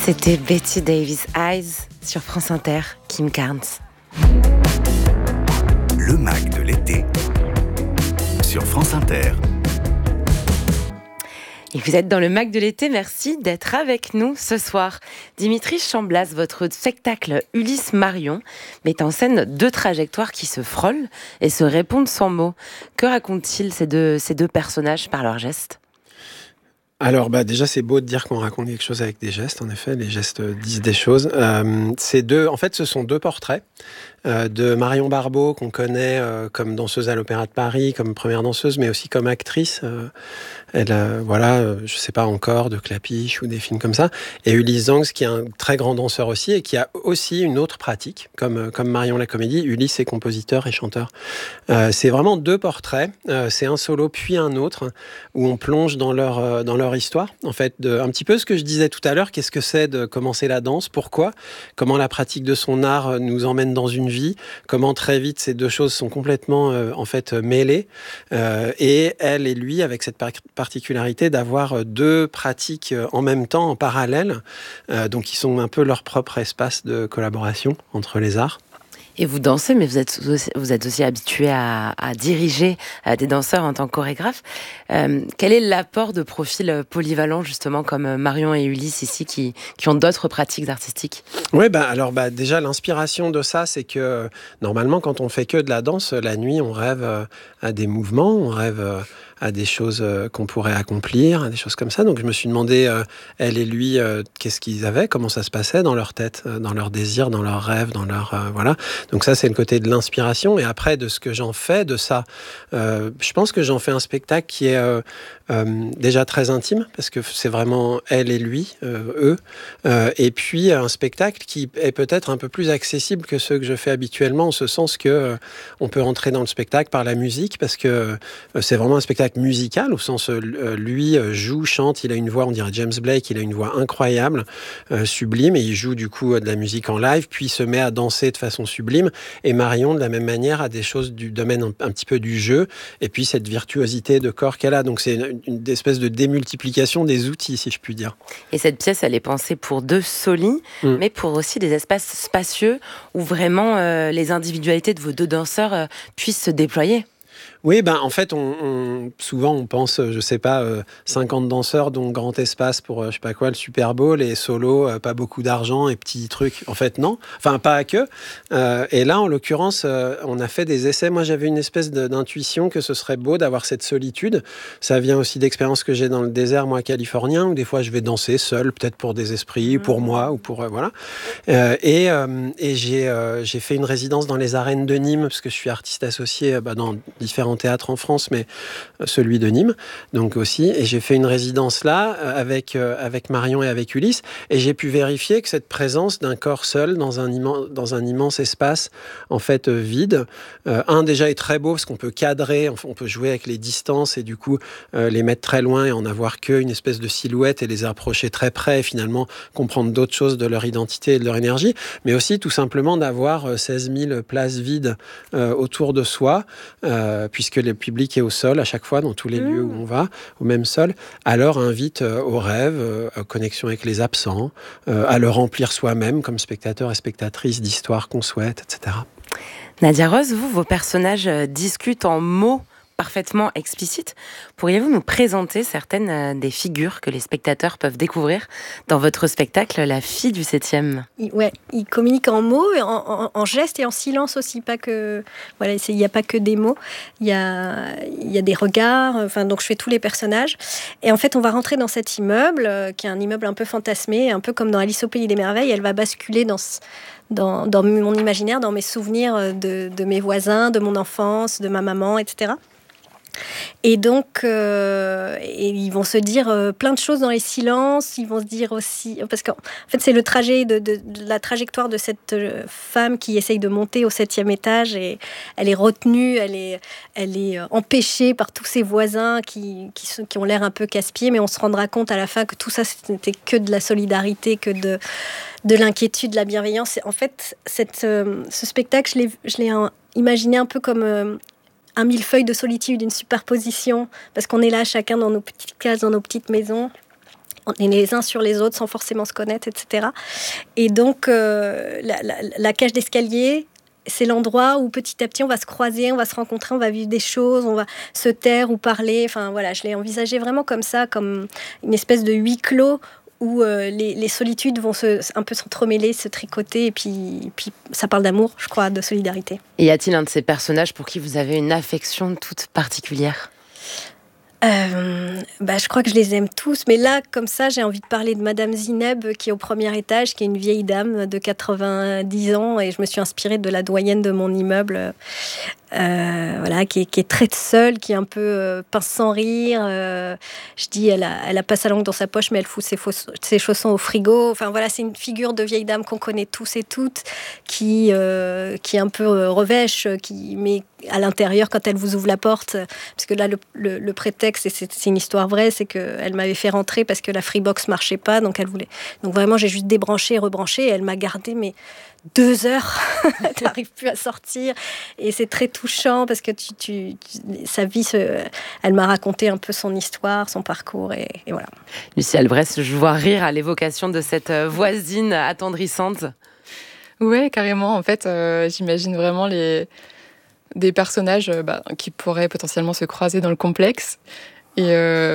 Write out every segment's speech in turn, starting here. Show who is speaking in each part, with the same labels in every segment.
Speaker 1: C'était Betty Davis Eyes sur France Inter, Kim Carnes.
Speaker 2: Le Mac de l'été sur France Inter.
Speaker 1: Et vous êtes dans le Mac de l'été, merci d'être avec nous ce soir. Dimitri Chamblas, votre spectacle Ulysse Marion met en scène deux trajectoires qui se frôlent et se répondent sans mots. Que racontent-ils ces deux personnages par leurs gestes ?
Speaker 3: Alors déjà c'est beau de dire qu'on raconte quelque chose avec des gestes, en effet, les gestes disent des choses. Ce sont deux portraits de Marion Barbeau qu'on connaît comme danseuse à l'Opéra de Paris, comme première danseuse, mais aussi comme actrice. Je sais pas encore, de Clapiche ou des films comme ça. Et Ulysse Zangs, qui est un très grand danseur aussi et qui a aussi une autre pratique, comme Marion la comédie. Ulysse est compositeur et chanteur. C'est vraiment deux portraits. C'est un solo puis un autre où on plonge dans leur histoire. En fait, un petit peu ce que je disais tout à l'heure. Qu'est-ce que c'est de commencer la danse ? Pourquoi ? Comment la pratique de son art nous emmène dans une vie ? Comment très vite ces deux choses sont complètement mêlées ? Et elle et lui avec cette particularité d'avoir deux pratiques en même temps, en parallèle, donc qui sont un peu leur propre espace de collaboration entre les arts.
Speaker 1: Et vous dansez, mais vous êtes aussi habitué à diriger des danseurs en tant que chorégraphe. Quel est l'apport de profils polyvalents, justement, comme Marion et Ulysse ici, qui ont d'autres pratiques artistiques ?
Speaker 3: Oui, déjà, l'inspiration de ça, c'est que normalement, quand on fait que de la danse, la nuit, on rêve à des mouvements, on rêve à des choses qu'on pourrait accomplir, à des choses comme ça. Donc je me suis demandé, elle et lui, qu'est-ce qu'ils avaient, comment ça se passait dans leur tête, dans leurs désirs, dans leurs rêves, dans leur... voilà. Donc ça, c'est le côté de l'inspiration. Et après, de ce que j'en fais de ça, je pense que j'en fais un spectacle qui est déjà très intime, parce que c'est vraiment elle et lui, eux. Et puis un spectacle qui est peut-être un peu plus accessible que ceux que je fais habituellement, en ce sens que on peut rentrer dans le spectacle par la musique, parce que c'est vraiment un spectacle musical, au sens lui joue, chante, il a une voix, on dirait James Blake, il a une voix incroyable, sublime, et il joue du coup de la musique en live, puis se met à danser de façon sublime, et Marion de la même manière a des choses du domaine un petit peu du jeu, et puis cette virtuosité de corps qu'elle a, donc c'est une espèce de démultiplication des outils, si je puis dire.
Speaker 1: Et cette pièce, elle est pensée pour deux solis, mais pour aussi des espaces spacieux où vraiment les individualités de vos deux danseurs puissent se déployer.
Speaker 3: Oui, en fait, souvent on pense, 50 danseurs, donc grand espace pour, je sais pas quoi, le Super Bowl, et solo, pas beaucoup d'argent et petits trucs. En fait, non. Enfin, pas que. Et là, en l'occurrence, on a fait des essais. Moi, j'avais une espèce d'intuition que ce serait beau d'avoir cette solitude. Ça vient aussi d'expériences que j'ai dans le désert, moi, californien, où des fois, je vais danser seul, peut-être pour des esprits, pour moi, ou pour... voilà. Et j'ai fait une résidence dans les arènes de Nîmes, parce que je suis artiste associé dans différents théâtres en France, mais celui de Nîmes, donc aussi. Et j'ai fait une résidence là, avec Marion et avec Ulysse, et j'ai pu vérifier que cette présence d'un corps seul dans un immense espace, en fait, vide, déjà est très beau, parce qu'on peut cadrer, on peut jouer avec les distances, et du coup, les mettre très loin, et en avoir qu'une espèce de silhouette, et les approcher très près, et finalement, comprendre d'autres choses de leur identité et de leur énergie, mais aussi, tout simplement, d'avoir 16 000 places vides autour de soi, puisque le public est au sol à chaque fois, dans tous les lieux où on va, au même sol, alors invite au rêve, à connexion avec les absents, à le remplir soi-même comme spectateur et spectatrice d'histoires qu'on souhaite, etc.
Speaker 1: Nadia Rose, vos personnages discutent en mots parfaitement explicites. Pourriez-vous nous présenter certaines des figures que les spectateurs peuvent découvrir dans votre spectacle La fille du 7e ?
Speaker 4: Il communique en mots, en gestes et en silence aussi. Pas que, voilà, il n'y a pas que des mots. Il y a des regards. Donc je fais tous les personnages. Et en fait, on va rentrer dans cet immeuble, qui est un immeuble un peu fantasmé, un peu comme dans Alice au pays des merveilles. Elle va basculer dans mon imaginaire, dans mes souvenirs de mes voisins, de mon enfance, de ma maman, etc. Et donc, ils vont se dire plein de choses dans les silences. Ils vont se dire aussi... Parce qu'en fait, c'est le trajet de la trajectoire de cette femme qui essaye de monter au 7e étage. Et elle est retenue, elle est empêchée par tous ses voisins qui ont l'air un peu casse-pieds. Mais on se rendra compte à la fin que tout ça, c'était que de la solidarité, que de l'inquiétude, de la bienveillance. En fait, ce spectacle, je l'ai imaginé un peu comme... un millefeuille de solitude, une superposition, parce qu'on est là chacun dans nos petites cases, dans nos petites maisons, on est les uns sur les autres sans forcément se connaître, etc. Et donc, la cage d'escalier, c'est l'endroit où petit à petit on va se croiser, on va se rencontrer, on va vivre des choses, on va se taire ou parler. Enfin voilà, je l'ai envisagé vraiment comme ça, comme une espèce de huis clos où les solitudes vont un peu s'entremêler, se tricoter, et puis ça parle d'amour, je crois, de solidarité.
Speaker 1: Et y a-t-il un de ces personnages pour qui vous avez une affection toute particulière ?
Speaker 4: Je crois que je les aime tous, mais là, comme ça, j'ai envie de parler de Madame Zineb, qui est au premier étage, qui est une vieille dame de 90 ans, et je me suis inspirée de la doyenne de mon immeuble, qui est très seule, qui est un peu pince sans rire. Je dis, elle a pas sa langue dans sa poche, mais elle fout ses chaussons au frigo. Enfin voilà, c'est une figure de vieille dame qu'on connaît tous et toutes, qui est un peu revêche, mais à l'intérieur, quand elle vous ouvre la porte, parce que là, le prétexte, et c'est une histoire vraie, c'est qu'elle m'avait fait rentrer parce que la Freebox marchait pas, donc elle voulait. Donc vraiment, j'ai juste débranché et rebranché, et elle m'a gardé, mais 2 heures, tu n'arrives plus à sortir, et c'est très touchant parce que sa vie, elle m'a raconté un peu son histoire, son parcours, et voilà.
Speaker 1: Lucie Albrecht, je vois rire à l'évocation de cette voisine attendrissante.
Speaker 5: Ouais, carrément. En fait, j'imagine vraiment des personnages qui pourraient potentiellement se croiser dans le complexe. Et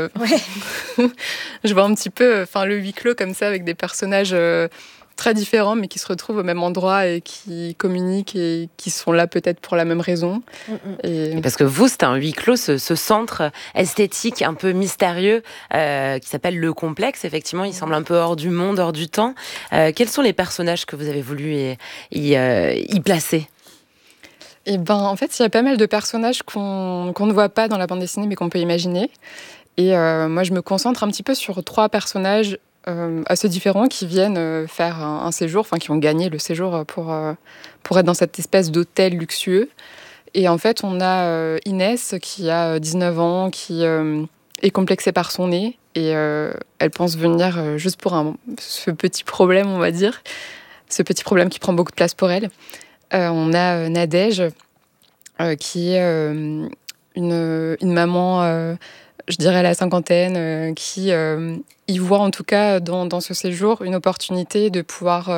Speaker 5: je vois un petit peu le huis clos comme ça, avec des personnages très différents, mais qui se retrouvent au même endroit et qui communiquent et qui sont là peut-être pour la même raison.
Speaker 1: Et parce que vous, c'est un huis clos, ce centre esthétique un peu mystérieux qui s'appelle Le Complexe. Effectivement, il semble un peu hors du monde, hors du temps. Quels sont les personnages que vous avez voulu y placer ?
Speaker 5: Et en fait, il y a pas mal de personnages qu'on ne voit pas dans la bande dessinée, mais qu'on peut imaginer. Et moi, je me concentre un petit peu sur 3 personnages assez différents qui viennent faire un séjour, qui ont gagné le séjour pour être dans cette espèce d'hôtel luxueux. Et en fait, on a Inès qui a 19 ans, qui est complexée par son nez. Et elle pense venir juste pour ce petit problème, on va dire. Ce petit problème qui prend beaucoup de place pour elle. On a Nadège, qui est une maman, je dirais à la cinquantaine, qui y voit en tout cas dans ce séjour une opportunité de pouvoir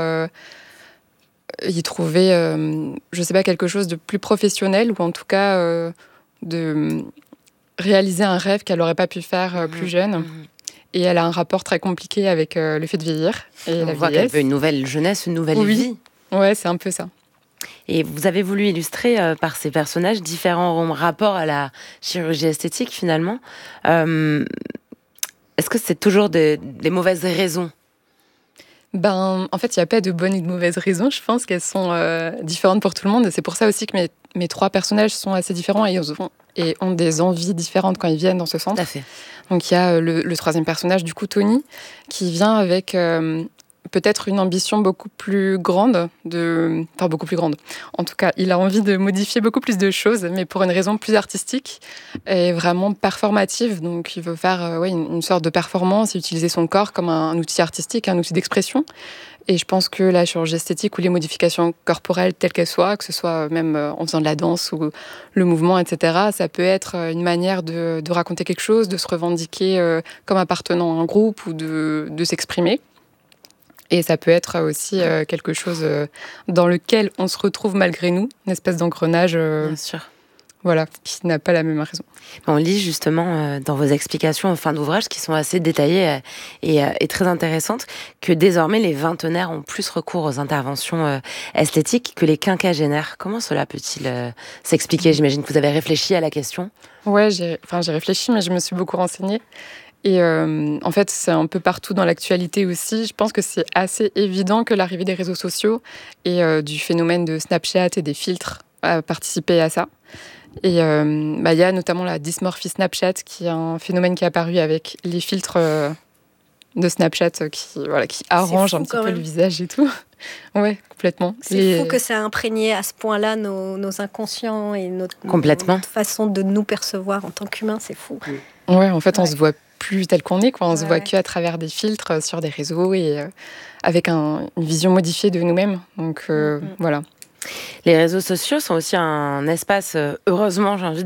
Speaker 5: y trouver, je sais pas, quelque chose de plus professionnel, ou en tout cas de réaliser un rêve qu'elle n'aurait pas pu faire plus jeune. Et elle a un rapport très compliqué avec le fait de vieillir et la
Speaker 1: voit
Speaker 5: vieillesse.
Speaker 1: qu'elle veut une nouvelle jeunesse, une nouvelle vie.
Speaker 5: Ouais, c'est un peu ça.
Speaker 1: Et vous avez voulu illustrer par ces personnages différents rapports à la chirurgie esthétique, finalement. Est-ce que c'est toujours des mauvaises raisons ?
Speaker 5: En fait, il n'y a pas de bonnes et de mauvaises raisons. Je pense qu'elles sont différentes pour tout le monde. Et c'est pour ça aussi que mes 3 personnages sont assez différents et ont des envies différentes quand ils viennent dans ce centre.
Speaker 1: Tout à fait.
Speaker 5: Donc il y a le 3e personnage, du coup Tony, qui vient avec peut-être une ambition beaucoup plus grande, beaucoup plus grande. En tout cas, il a envie de modifier beaucoup plus de choses, mais pour une raison plus artistique et vraiment performative. Donc il veut faire une sorte de performance et utiliser son corps comme un outil artistique, un outil d'expression. Et je pense que la chirurgie esthétique ou les modifications corporelles telles qu'elles soient, que ce soit même en faisant de la danse ou le mouvement, etc., ça peut être une manière de raconter quelque chose, de se revendiquer comme appartenant à un groupe ou de s'exprimer. Et ça peut être aussi quelque chose dans lequel on se retrouve malgré nous, une espèce d'engrenage
Speaker 1: Bien sûr.
Speaker 5: Voilà, qui n'a pas la même raison.
Speaker 1: On lit justement dans vos explications en fin d'ouvrage, qui sont assez détaillées et très intéressantes, que désormais les vingtenaires ont plus recours aux interventions esthétiques que les quinquagénaires. Comment cela peut-il s'expliquer ? J'imagine que vous avez réfléchi à la question.
Speaker 5: Ouais, j'ai réfléchi, mais je me suis beaucoup renseignée. Et en fait, c'est un peu partout dans l'actualité aussi. Je pense que c'est assez évident que l'arrivée des réseaux sociaux et du phénomène de Snapchat et des filtres a participé à ça. Et il y a notamment la dysmorphie Snapchat, qui est un phénomène qui est apparu avec les filtres de Snapchat qui arrangent un petit peu le visage et tout. Ouais, complètement.
Speaker 4: C'est fou que ça a imprégné à ce point-là nos inconscients et notre façon de nous percevoir en tant qu'humains. C'est fou.
Speaker 5: Ouais, en fait, on se voit plus tel qu'on est, quoi. On se voit qu'à travers des filtres sur des réseaux et avec une vision modifiée de nous-mêmes. Donc voilà.
Speaker 1: Les réseaux sociaux sont aussi un espace, heureusement, j'ai envie de